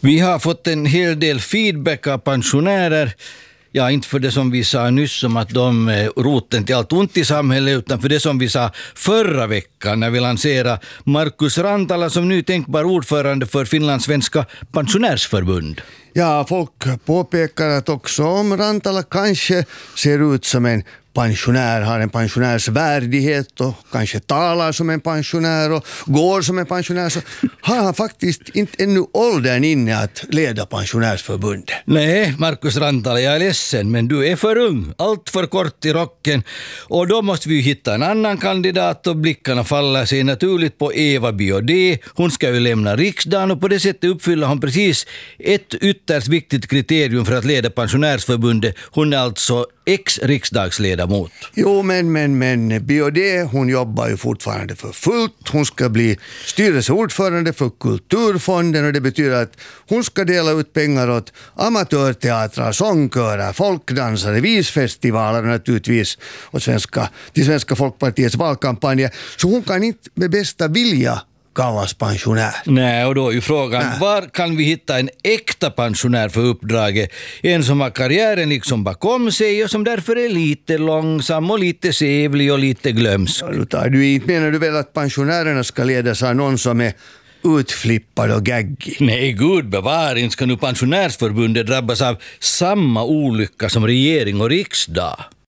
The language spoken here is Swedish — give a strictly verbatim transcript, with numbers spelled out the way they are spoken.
Vi har fått en hel del feedback av pensionärer. Ja, inte för det som vi sa nyss om att de är roten till allt ont i samhället, utan för det som vi sa förra veckan när vi lanserade Markus Rantala som nu tänkbar ordförande för Finlandssvenska pensionärsförbund. Ja, folk påpekar att också om Rantala kanske ser ut som en pensionär, har en pensionärsvärdighet och kanske talar som en pensionär och går som en pensionär, så har han faktiskt inte ännu åldern inne att leda pensionärsförbundet. Nej, Markus Rantala, jag är ledsen, men du är för ung, allt för kort i rocken, och då måste vi hitta en annan kandidat, och blickarna faller sig naturligt på Eva Biaudet. Hon ska ju lämna riksdagen, och på det sättet uppfyller hon precis ett ytterst viktigt kriterium för att leda pensionärsförbundet. Hon är alltså ex-riksdagsledamot. Jo, men, men, men Biaudet, hon jobbar ju fortfarande för fullt. Hon ska bli styrelseordförande för Kulturfonden, och det betyder att hon ska dela ut pengar åt amatörteatrar, sångkörer, folkdansare, visfestivaler och naturligtvis åt svenska, till Svenska Folkpartiets valkampanjer. Så hon kan inte med bästa vilja kallas pensionär. Nej, och då är ju frågan, Nej. var kan vi hitta en äkta pensionär för uppdraget? En som har karriären liksom bakom sig och som därför är lite långsam och lite sevlig och lite glömsk. Ja, tar du inte, menar du väl att pensionärerna ska ledas av någon som är utflippad och gaggig? Nej, gud bevar, inte ska nu pensionärsförbundet drabbas av samma olycka som regering och riksdag.